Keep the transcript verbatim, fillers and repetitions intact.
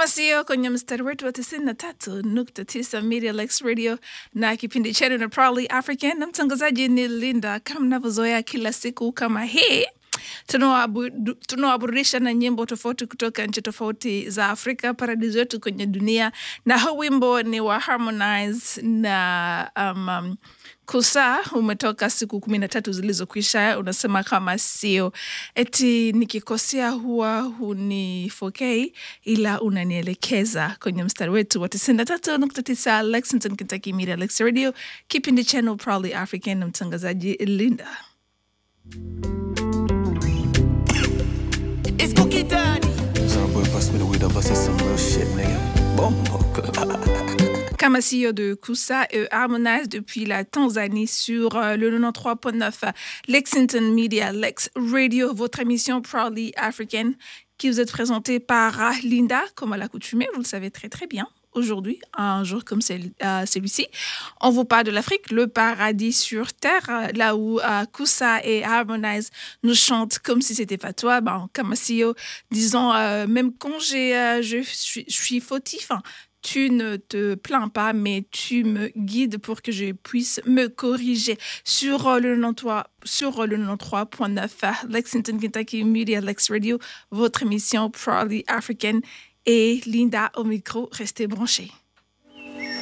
Kama sio kwenye mstari wetu wa tisini na tatu nukta tisa Media Lex Radio na kipindi chetu na Proudly African, na mtangazaji ni Linda. Kama mnavyozoea kila siku kama hii, tunawaburudisha na nyimbo tofauti kutoka nchi tofauti za Afrika, paradiso yetu kwenye dunia. Na huu wimbo ni wa Harmonize na um, um, Kusa, umetoka siku kumi na tatu zilizokwisha. Unasema kama sio eti nikikosea huwa hunifokei, ila unanielekeza kwenye mstari wetu wa tisini na tatu nukta tisa Lexington, Kentucky Media Lex Radio, kipindi channel Proudly African, na mtangazaji Linda. It's Cookie Daddy. So boy, pass me the weed, I'll bust some real shit, nigga. Bombo. Kama sio de Kusa et Harmonize depuis la Tanzanie sur euh, le quatre-vingt-treize virgule neuf Lexington Media Lex Radio, votre émission Proudly African, qui vous est présentée par Linda, comme à l'accoutumée, vous le savez très très bien. Aujourd'hui, un jour comme cel- euh, celui-ci, on vous parle de l'Afrique, le paradis sur terre, là où euh, Kusa et Harmonize nous chantent comme si c'était pas toi. Ben, comme si, disons, euh, même quand j'ai, euh, je, suis, je suis fautif, hein, tu ne te plains pas, mais tu me guides pour que je puisse me corriger. Sur euh, le quatre-vingt-treize, sur le quatre-vingt-treize virgule neuf Lexington, Kentucky Media Lex Radio, votre émission Proudly African, et Linda au micro. Restez branchés.